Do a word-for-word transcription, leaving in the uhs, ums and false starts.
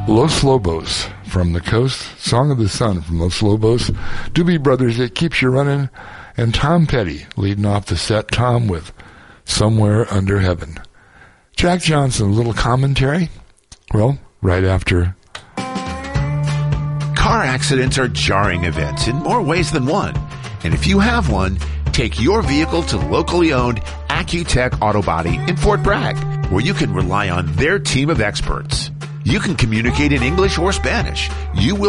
Los Lobos from the coast, Song of the Sun from Los Lobos, Doobie Brothers, It Keeps You Running, and Tom Petty leading off the set, Tom with Somewhere Under Heaven. Jack Johnson, a little commentary, well, right after. Car accidents are jarring events in more ways than one. And if you have one, take your vehicle to locally owned Accutech Auto Body in Fort Bragg, where you can rely on their team of experts. You can communicate in English or Spanish. You will